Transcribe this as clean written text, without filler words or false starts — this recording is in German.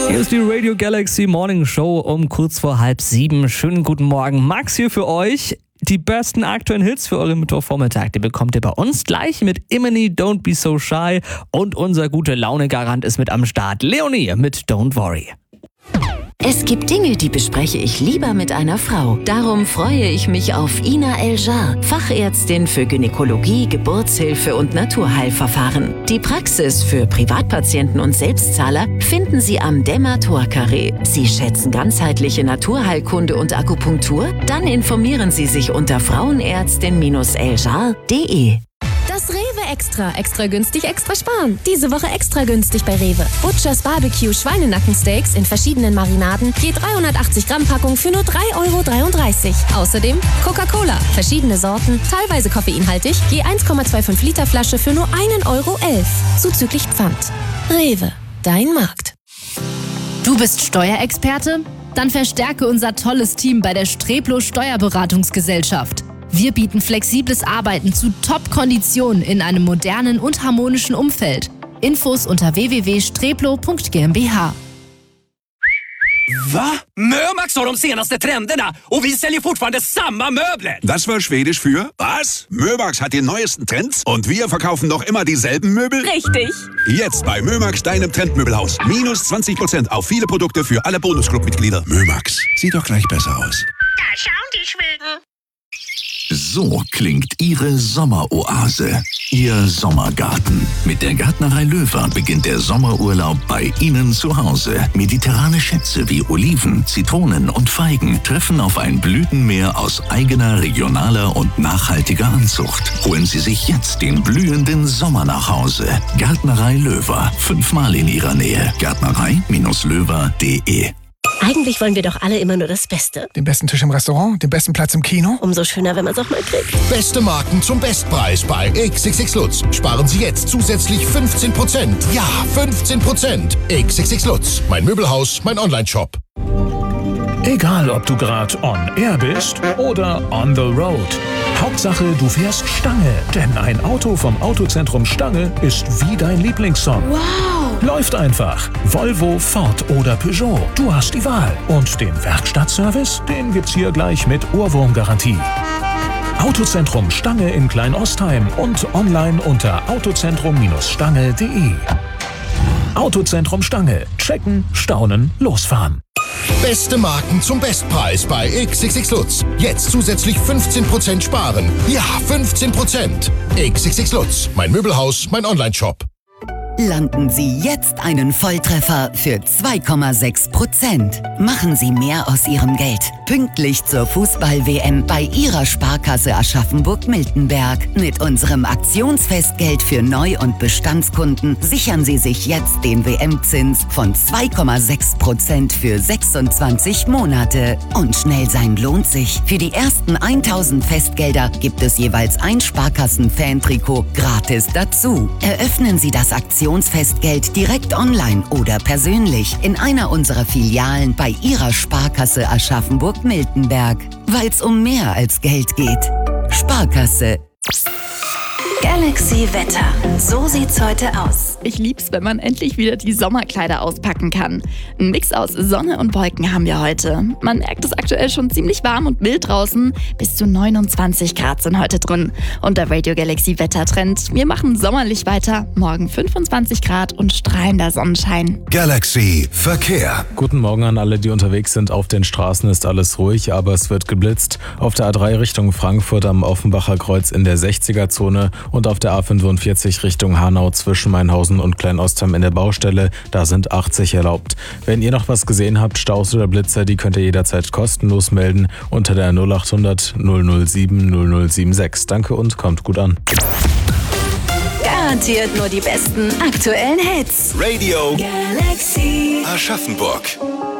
Hier ist die Radio Galaxy Morning Show um kurz vor 6:30. Schönen guten Morgen. Max hier für euch. Die besten aktuellen Hits für euren Mittwochvormittag, die bekommt ihr bei uns gleich mit Imani, Don't Be So Shy. Und unser gute Laune-Garant ist mit am Start. Leonie mit Don't Worry. Es gibt Dinge, die bespreche ich lieber mit einer Frau. Darum freue ich mich auf Ina El-Jar, Fachärztin für Gynäkologie, Geburtshilfe und Naturheilverfahren. Die Praxis für Privatpatienten und Selbstzahler finden Sie am Demator-Carré. Sie schätzen ganzheitliche Naturheilkunde und Akupunktur? Dann informieren Sie sich unter frauenärztin-eljar.de. Das Rewe Extra günstig, extra sparen. Diese Woche extra günstig bei Rewe. Butchers Barbecue Schweinenackensteaks in verschiedenen Marinaden, je 380 Gramm Packung für nur 3,33 €. Außerdem Coca-Cola, verschiedene Sorten, teilweise koffeinhaltig, je 1,25 Liter Flasche für nur 1,11 €, zuzüglich Pfand. Rewe, dein Markt. Du bist Steuerexperte? Dann verstärke unser tolles Team bei der Streplo Steuerberatungsgesellschaft. Wir bieten flexibles Arbeiten zu Top-Konditionen in einem modernen und harmonischen Umfeld. Infos unter www.streplo.gmbh. Va? Mömax har de senaste trenderna och vi säljer fortfarande samma möbler. Das war Schwedisch für was? Mömax hat die neuesten Trends und wir verkaufen noch immer dieselben Möbel? Richtig. Jetzt bei Mömax, deinem Trendmöbelhaus. Minus 20% auf viele Produkte für alle Bonusclub-Mitglieder. Mömax, sieht doch gleich besser aus. Da schauen die Schweden. So klingt Ihre Sommeroase, Ihr Sommergarten. Mit der Gärtnerei Löwer beginnt der Sommerurlaub bei Ihnen zu Hause. Mediterrane Schätze wie Oliven, Zitronen und Feigen treffen auf ein Blütenmeer aus eigener, regionaler und nachhaltiger Anzucht. Holen Sie sich jetzt den blühenden Sommer nach Hause. Gärtnerei Löwer, 5-mal in Ihrer Nähe. Gärtnerei-löwer.de. Eigentlich wollen wir doch alle immer nur das Beste. Den besten Tisch im Restaurant, den besten Platz im Kino. Umso schöner, wenn man es auch mal kriegt. Beste Marken zum Bestpreis bei XXX Lutz. Sparen Sie jetzt zusätzlich 15%. Ja, 15%. XXX Lutz. Mein Möbelhaus, mein Onlineshop. Egal, ob du gerade on air bist oder on the road. Hauptsache, du fährst Stange. Denn ein Auto vom Autozentrum Stange ist wie dein Lieblingssong. Wow! Läuft einfach. Volvo, Ford oder Peugeot. Du hast die Wahl. Und den Werkstattservice, den gibt's hier gleich mit Ohrwurmgarantie. Autozentrum Stange in Kleinostheim und online unter autozentrum-stange.de. Autozentrum Stange. Checken, staunen, losfahren. Beste Marken zum Bestpreis bei XXX Lutz. Jetzt zusätzlich 15% sparen. Ja, 15%. XXX Lutz. Mein Möbelhaus, mein Onlineshop. Landen Sie jetzt einen Volltreffer für 2,6%. Machen Sie mehr aus Ihrem Geld. Pünktlich zur Fußball-WM bei Ihrer Sparkasse Aschaffenburg-Miltenberg. Mit unserem Aktionsfestgeld für Neu- und Bestandskunden sichern Sie sich jetzt den WM-Zins von 2,6% für 26 Monate. Und schnell sein lohnt sich. Für die ersten 1000 Festgelder gibt es jeweils ein Sparkassen-Fan-Trikot gratis dazu. Eröffnen Sie das Aktionsfestgeld direkt online oder persönlich in einer unserer Filialen bei Ihrer Sparkasse Aschaffenburg-Miltenberg. Weil's um mehr als Geld geht. Sparkasse. Galaxy Wetter. So sieht's heute aus. Ich lieb's, wenn man endlich wieder die Sommerkleider auspacken kann. Ein Mix aus Sonne und Wolken haben wir heute. Man merkt es aktuell schon ziemlich warm und mild draußen. Bis zu 29 Grad sind heute drin. Und der Radio Galaxy Wettertrend. Wir machen sommerlich weiter. Morgen 25 Grad und strahlender Sonnenschein. Galaxy Verkehr. Guten Morgen an alle, die unterwegs sind. Auf den Straßen ist alles ruhig, aber es wird geblitzt. Auf der A3 Richtung Frankfurt am Offenbacher Kreuz in der 60er-Zone und auf der A45 Richtung Hanau zwischen Mainhausen und Kleinostheim in der Baustelle. Da sind 80 erlaubt. Wenn ihr noch was gesehen habt, Staus oder Blitzer, die könnt ihr jederzeit kostenlos melden unter der 0800 007 0076. Danke und kommt gut an. Garantiert nur die besten aktuellen Hits. Radio Galaxy Aschaffenburg.